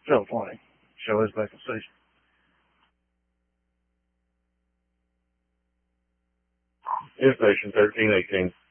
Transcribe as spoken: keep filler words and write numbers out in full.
Still twenty. Show is back in station. In station thirteen eighteen.